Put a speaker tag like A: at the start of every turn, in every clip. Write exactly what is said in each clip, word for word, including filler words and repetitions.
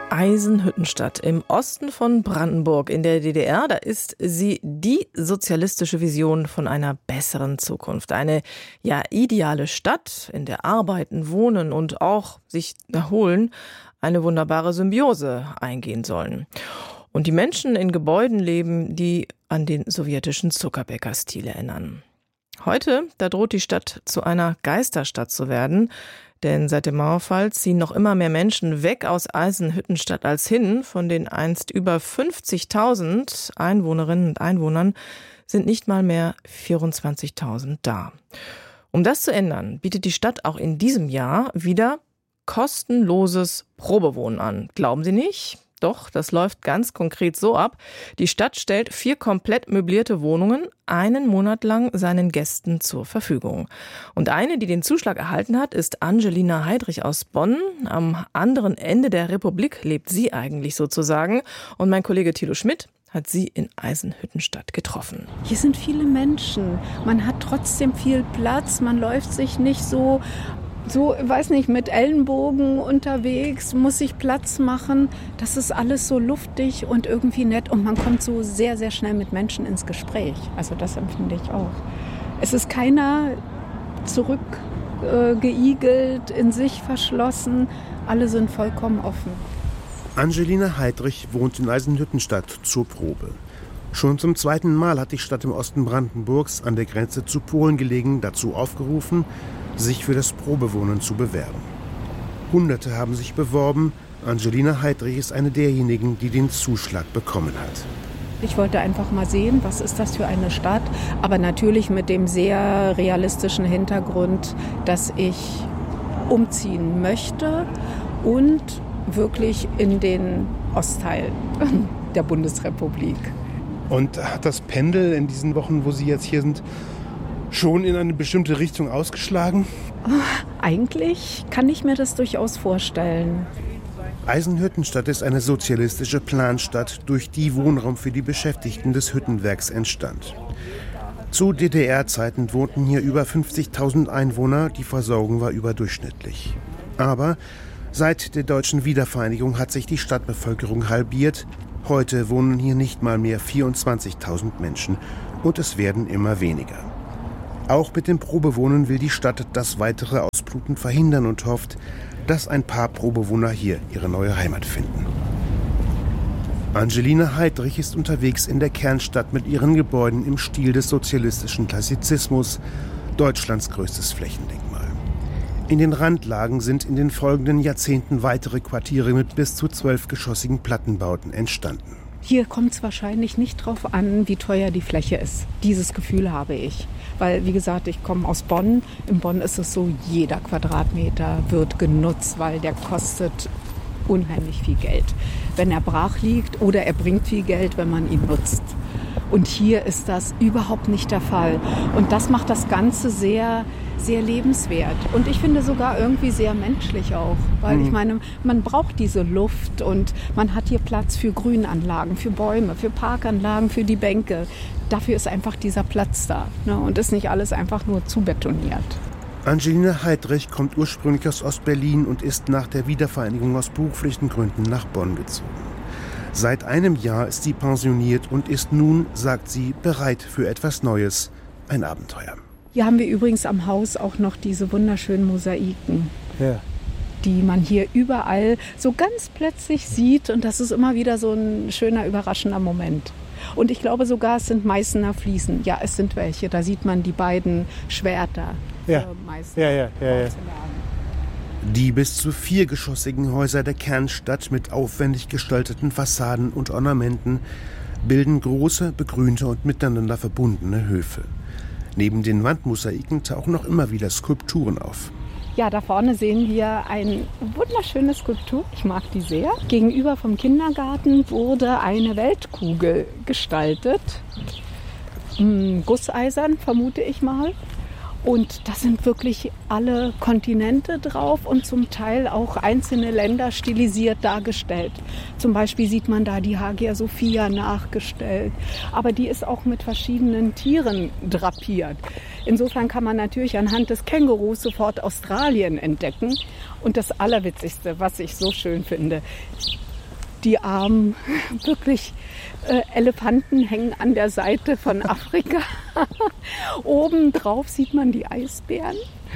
A: Eisenhüttenstadt im Osten von Brandenburg in der D D R. Da ist sie die sozialistische Vision von einer besseren Zukunft. Eine ja ideale Stadt, in der Arbeiten, Wohnen und auch sich erholen eine wunderbare Symbiose eingehen sollen. Und die Menschen in Gebäuden leben, die an den sowjetischen Zuckerbäckerstil erinnern. Heute, da droht die Stadt zu einer Geisterstadt zu werden. Denn seit dem Mauerfall ziehen noch immer mehr Menschen weg aus Eisenhüttenstadt als hin. Von den einst über fünfzigtausend Einwohnerinnen und Einwohnern sind nicht mal mehr vierundzwanzigtausend da. Um das zu ändern, bietet die Stadt auch in diesem Jahr wieder kostenloses Probewohnen an. Glauben Sie nicht? Doch, das läuft ganz konkret so ab. Die Stadt stellt vier komplett möblierte Wohnungen einen Monat lang seinen Gästen zur Verfügung. Und eine, die den Zuschlag erhalten hat, ist Angelina Heidrich aus Bonn. Am anderen Ende der Republik lebt sie eigentlich sozusagen. Und mein Kollege Thilo Schmidt hat sie in Eisenhüttenstadt getroffen.
B: Hier sind viele Menschen. Man hat trotzdem viel Platz. Man läuft sich nicht so... So, weiß nicht, mit Ellenbogen unterwegs, muss sich Platz machen. Das ist alles so luftig und irgendwie nett. Und man kommt so sehr, sehr schnell mit Menschen ins Gespräch. Also das empfinde ich auch. Es ist keiner zurückgeigelt, äh, in sich verschlossen. Alle sind vollkommen offen.
C: Angelina Heidrich wohnt in Eisenhüttenstadt zur Probe. Schon zum zweiten Mal hat die Stadt im Osten Brandenburgs an der Grenze zu Polen gelegen dazu aufgerufen, sich für das Probewohnen zu bewerben. Hunderte haben sich beworben. Angelina Heidrich ist eine derjenigen, die den Zuschlag bekommen hat.
B: Ich wollte einfach mal sehen, was ist das für eine Stadt, aber natürlich mit dem sehr realistischen Hintergrund, dass ich umziehen möchte und wirklich in den Ostteil der Bundesrepublik.
C: Und hat das Pendel in diesen Wochen, wo Sie jetzt hier sind, schon in eine bestimmte Richtung ausgeschlagen?
B: Eigentlich kann ich mir das durchaus vorstellen.
C: Eisenhüttenstadt ist eine sozialistische Planstadt, durch die Wohnraum für die Beschäftigten des Hüttenwerks entstand. Zu D D R-Zeiten wohnten hier über fünfzigtausend Einwohner, die Versorgung war überdurchschnittlich. Aber seit der deutschen Wiedervereinigung hat sich die Stadtbevölkerung halbiert. Heute wohnen hier nicht mal mehr vierundzwanzigtausend Menschen und es werden immer weniger. Auch mit dem Probewohnen will die Stadt das weitere Ausbluten verhindern und hofft, dass ein paar Probewohner hier ihre neue Heimat finden. Angelina Heidrich ist unterwegs in der Kernstadt mit ihren Gebäuden im Stil des sozialistischen Klassizismus, Deutschlands größtes Flächendenkmal. In den Randlagen sind in den folgenden Jahrzehnten weitere Quartiere mit bis zu zwölfgeschossigen Plattenbauten entstanden.
B: Hier kommt es wahrscheinlich nicht drauf an, wie teuer die Fläche ist. Dieses Gefühl habe ich. Weil, wie gesagt, ich komme aus Bonn. In Bonn ist es so, jeder Quadratmeter wird genutzt, weil der kostet unheimlich viel Geld. Wenn er brach liegt oder er bringt viel Geld, wenn man ihn nutzt. Und hier ist das überhaupt nicht der Fall. Und das macht das Ganze sehr, sehr lebenswert. Und ich finde sogar irgendwie sehr menschlich auch. Weil mhm. ich meine, man braucht diese Luft und man hat hier Platz für Grünanlagen, für Bäume, für Parkanlagen, für die Bänke. Dafür ist einfach dieser Platz da. Ne? Und ist nicht alles einfach nur zubetoniert.
C: Angelina Heidrich kommt ursprünglich aus Ostberlin und ist nach der Wiedervereinigung aus beruflichen Gründen nach Bonn gezogen. Seit einem Jahr ist sie pensioniert und ist nun, sagt sie, bereit für etwas Neues, ein Abenteuer.
B: Hier haben wir übrigens am Haus auch noch diese wunderschönen Mosaiken, ja, die man hier überall so ganz plötzlich sieht. Und das ist immer wieder so ein schöner, überraschender Moment. Und ich glaube sogar, es sind Meißner Fliesen. Ja, es sind welche. Da sieht man die beiden Schwerter.
C: Ja, ja, ja, ja, ja. Die bis zu viergeschossigen Häuser der Kernstadt mit aufwendig gestalteten Fassaden und Ornamenten bilden große, begrünte und miteinander verbundene Höfe. Neben den Wandmosaiken tauchen noch immer wieder Skulpturen auf.
B: Ja, da vorne sehen wir eine wunderschöne Skulptur. Ich mag die sehr. Gegenüber vom Kindergarten wurde eine Weltkugel gestaltet. Gusseisern, vermute ich mal. Und da sind wirklich alle Kontinente drauf und zum Teil auch einzelne Länder stilisiert dargestellt. Zum Beispiel sieht man da die Hagia Sophia nachgestellt. Aber die ist auch mit verschiedenen Tieren drapiert. Insofern kann man natürlich anhand des Kängurus sofort Australien entdecken. Und das Allerwitzigste, was ich so schön finde, die armen, wirklich äh, Elefanten hängen an der Seite von Afrika. Oben drauf sieht man die Eisbären,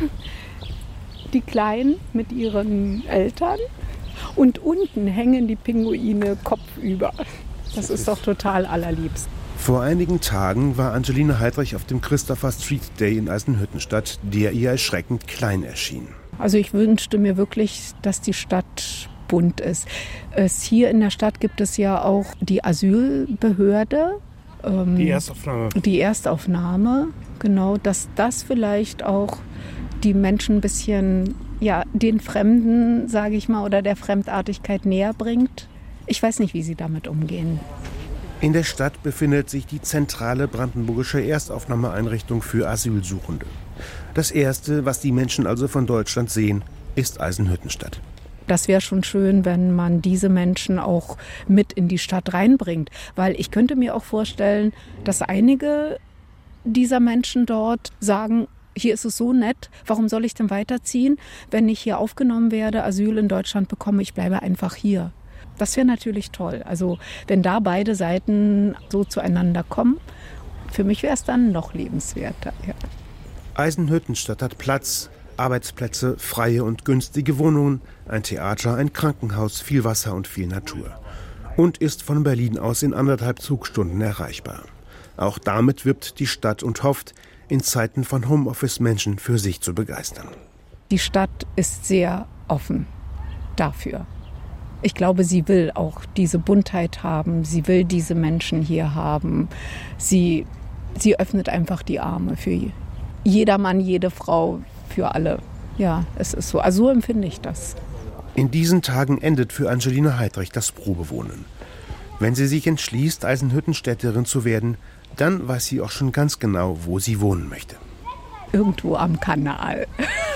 B: die Kleinen mit ihren Eltern. Und unten hängen die Pinguine kopfüber. Das ist doch total allerliebst.
C: Vor einigen Tagen war Angelina Heidrich auf dem Christopher Street Day in Eisenhüttenstadt, der ihr erschreckend klein erschien.
B: Also ich wünschte mir wirklich, dass die Stadt bunt ist. Es, hier in der Stadt gibt es ja auch die Asylbehörde. Ähm,
C: die Erstaufnahme.
B: Die Erstaufnahme, genau. Dass das vielleicht auch die Menschen ein bisschen, ja, den Fremden, sage ich mal, oder der Fremdartigkeit näher bringt. Ich weiß nicht, wie sie damit umgehen.
C: In der Stadt befindet sich die zentrale brandenburgische Erstaufnahmeeinrichtung für Asylsuchende. Das Erste, was die Menschen also von Deutschland sehen, ist Eisenhüttenstadt.
B: Das wäre schon schön, wenn man diese Menschen auch mit in die Stadt reinbringt. Weil ich könnte mir auch vorstellen, dass einige dieser Menschen dort sagen, hier ist es so nett, warum soll ich denn weiterziehen, wenn ich hier aufgenommen werde, Asyl in Deutschland bekomme, ich bleibe einfach hier. Das wäre natürlich toll. Also wenn da beide Seiten so zueinander kommen, für mich wäre es dann noch lebenswerter. Ja.
C: Eisenhüttenstadt hat Platz, Arbeitsplätze, freie und günstige Wohnungen, ein Theater, ein Krankenhaus, viel Wasser und viel Natur. Und ist von Berlin aus in anderthalb Zugstunden erreichbar. Auch damit wirbt die Stadt und hofft, in Zeiten von Homeoffice Menschen für sich zu begeistern.
B: Die Stadt ist sehr offen dafür. Ich glaube, sie will auch diese Buntheit haben. Sie will diese Menschen hier haben. Sie, sie öffnet einfach die Arme für jeder Mann, jede Frau, für alle. Ja, es ist so. Also so empfinde ich das.
C: In diesen Tagen endet für Angelina Heidrich das Probewohnen. Wenn sie sich entschließt, Eisenhüttenstädterin zu werden, dann weiß sie auch schon ganz genau, wo sie wohnen möchte.
B: Irgendwo am Kanal.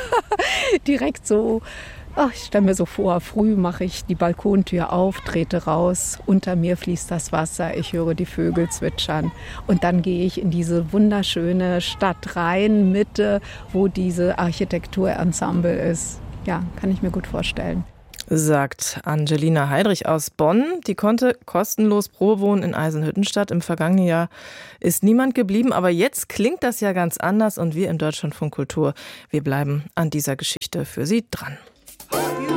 B: Direkt so. Ach, ich stelle mir so vor, früh mache ich die Balkontür auf, trete raus, unter mir fließt das Wasser, ich höre die Vögel zwitschern und dann gehe ich in diese wunderschöne Stadt rein, Mitte, wo diese Architekturensemble ist. Ja, kann ich mir gut vorstellen.
A: Sagt Angelina Heidrich aus Bonn. Die konnte kostenlos Probewohnen in Eisenhüttenstadt. Im vergangenen Jahr ist niemand geblieben, aber jetzt klingt das ja ganz anders und wir im Deutschlandfunk Kultur, wir bleiben an dieser Geschichte für Sie dran.